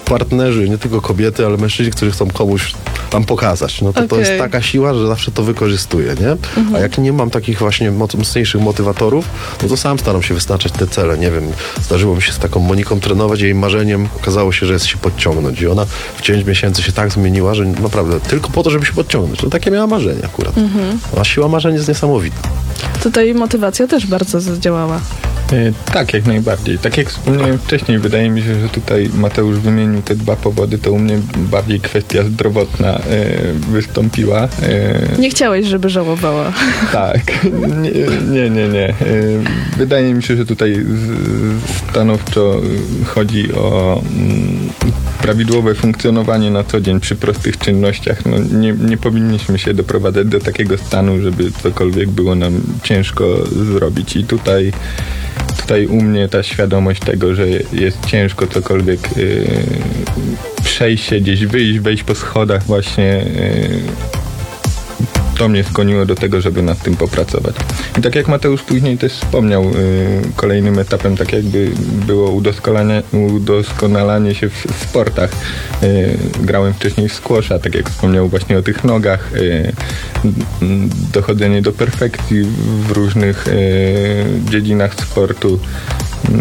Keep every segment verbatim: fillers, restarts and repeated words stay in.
partnerzy, nie tylko kobiety, ale mężczyźni, którzy chcą komuś tam pokazać. No to, okay. to jest taka siła, że zawsze to wykorzystuję, nie? Mhm. A jak nie mam takich właśnie mocniejszych motywatorów, no to sam staram się wyznaczać te cele. Nie wiem, zdarzyło mi się z taką Moniką trenować, jej marzeniem okazało się, że jest się podciągnąć i ona w dziewięć miesięcy się tak zmieniła, że naprawdę tylko po to, żeby się podciągnąć. No takie miała marzenie akurat. Mhm. A siła marzeń jest niesamowita. Tutaj motywacja też bardzo zadziałała. Tak, jak najbardziej. Tak jak wspomniałem wcześniej, wydaje mi się, że tutaj Mateusz wymienił te dwa powody, to u mnie bardziej kwestia zdrowotna e, wystąpiła. E, nie chciałeś, żeby żałowała. Tak. Nie, nie, nie. nie. E, wydaje mi się, że tutaj stanowczo chodzi o mm, prawidłowe funkcjonowanie na co dzień przy prostych czynnościach. No, nie, nie powinniśmy się doprowadzać do takiego stanu, żeby cokolwiek było nam ciężko zrobić. I tutaj Tutaj u mnie ta świadomość tego, że jest ciężko cokolwiek yy, przejść się gdzieś, wyjść, wejść po schodach właśnie yy, to mnie skłoniło do tego, żeby nad tym popracować. I tak jak Mateusz później też wspomniał, yy, kolejnym etapem tak jakby było udoskonalanie, udoskonalanie się w, w sportach. Yy, grałem wcześniej w squasha, tak jak wspomniał właśnie o tych nogach, yy, dochodzenie do perfekcji w różnych yy, dziedzinach sportu. Yy,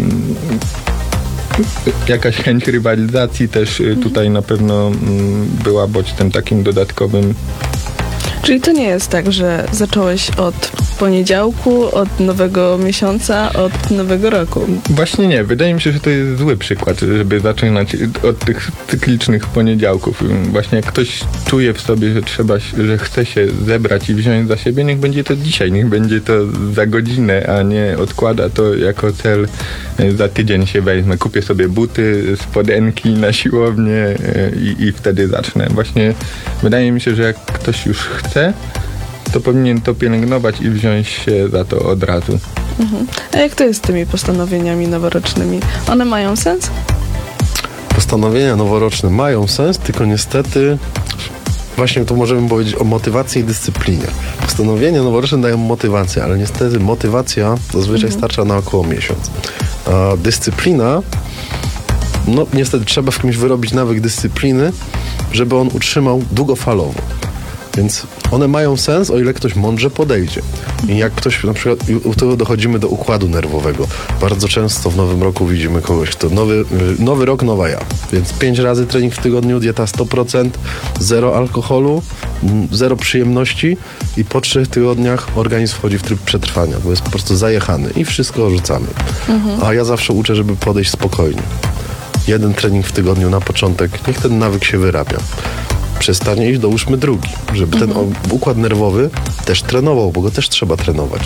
jakaś chęć rywalizacji też yy, tutaj na pewno yy, była bodźcem takim dodatkowym. Czyli to nie jest tak, że zacząłeś od poniedziałku, od nowego miesiąca, od nowego roku. Właśnie nie. Wydaje mi się, że to jest zły przykład, żeby zaczynać od tych cyklicznych poniedziałków. Właśnie jak ktoś czuje w sobie, że trzeba, że chce się zebrać i wziąć za siebie, niech będzie to dzisiaj, niech będzie to za godzinę, a nie odkłada to jako cel. Za tydzień się wezmę, kupię sobie buty, spodenki na siłownię i, i wtedy zacznę. Właśnie wydaje mi się, że jak ktoś już chce, to powinien to pielęgnować i wziąć się za to od razu. Mhm. A jak to jest z tymi postanowieniami noworocznymi? One mają sens? Postanowienia noworoczne mają sens, tylko niestety właśnie tu możemy powiedzieć o motywacji i dyscyplinie. Postanowienia noworoczne dają motywację, ale niestety motywacja zazwyczaj mhm. starcza na około miesiąc. A dyscyplina, no niestety trzeba w kimś wyrobić nawyk dyscypliny, żeby on utrzymał długofalowo. Więc one mają sens, o ile ktoś mądrze podejdzie. I jak ktoś, na przykład, u tego dochodzimy do układu nerwowego. Bardzo często w nowym roku widzimy kogoś, kto nowy, nowy rok, nowa ja. Więc pięć razy trening w tygodniu, dieta sto procent, zero alkoholu, zero przyjemności i po trzech tygodniach organizm wchodzi w tryb przetrwania, bo jest po prostu zajechany i wszystko rzucamy. Mhm. A ja zawsze uczę, żeby podejść spokojnie. Jeden trening w tygodniu na początek, niech ten nawyk się wyrabia. Przestanie iść, dołóżmy drugi, żeby mhm. ten układ nerwowy też trenował, bo go też trzeba trenować.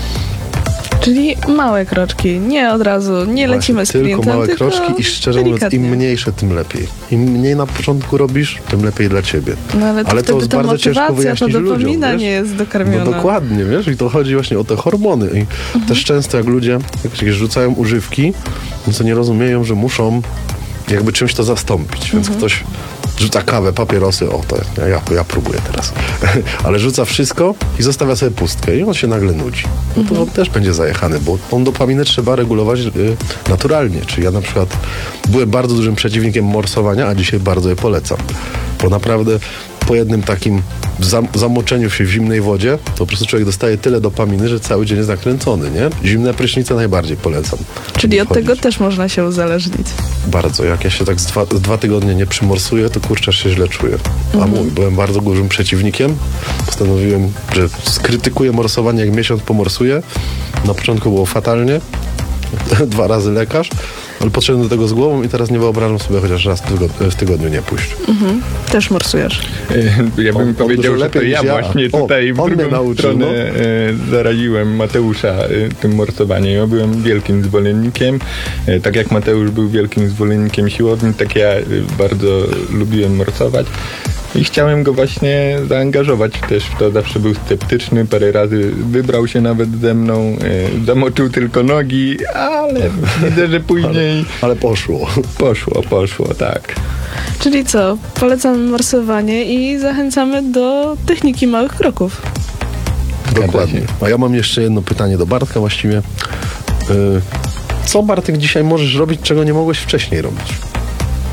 Czyli małe kroczki, nie od razu, nie Właśnie, lecimy sprintem, tylko małe tylko kroczki i szczerze mówiąc, im mniejsze, tym lepiej. Im mniej na początku robisz, tym lepiej dla ciebie. No ale to, ale to jest bardzo ciężko wyjaśnić ludziom. To dopamina nie jest dokarmiona. No dokładnie, wiesz, i to chodzi właśnie o te hormony. I mhm. też często jak ludzie jak rzucają używki, to nie rozumieją, że muszą jakby czymś to zastąpić. Więc mhm. ktoś rzuca kawę, papierosy, o to ja, ja, ja próbuję teraz. Ale rzuca wszystko i zostawia sobie pustkę i on się nagle nudzi. No to mhm. on też będzie zajechany, bo tą dopaminę trzeba regulować y, naturalnie. Czyli ja na przykład byłem bardzo dużym przeciwnikiem morsowania, a dzisiaj bardzo je polecam. Bo naprawdę po jednym takim zam- zamoczeniu się w zimnej wodzie, to po prostu człowiek dostaje tyle dopaminy, że cały dzień jest nakręcony, nie? Zimne prysznice najbardziej polecam. Czyli od tego też można się uzależnić. Bardzo. Jak ja się tak z dwa, dwa tygodnie nie przymorsuję, to kurczę, się źle czuję. A mhm. mój, byłem bardzo dużym przeciwnikiem. Postanowiłem, że skrytykuję morsowanie, jak miesiąc pomorsuję. Na początku było fatalnie. Dwa razy lekarz. Ale podszedłem do tego z głową i teraz nie wyobrażam sobie chociaż raz w tygodniu, w tygodniu nie pójść. Mhm. Też morsujesz. Ja bym on, powiedział, on że to ja, ja właśnie tutaj o, w drugą nauczył, stronę no. zaraziłem Mateusza tym morsowaniem. Ja byłem wielkim zwolennikiem. Tak jak Mateusz był wielkim zwolennikiem siłowni, tak ja bardzo lubiłem morsować. I chciałem go właśnie zaangażować też w to. Zawsze był sceptyczny, parę razy wybrał się nawet ze mną, e, zamoczył tylko nogi, ale widzę, że później... Ale, ale poszło. Poszło, poszło, tak. Czyli co? Polecamy morsowanie i zachęcamy do techniki małych kroków. Dokładnie. A ja mam jeszcze jedno pytanie do Bartka właściwie. Yy, co, Bartek, dzisiaj możesz robić, czego nie mogłeś wcześniej robić?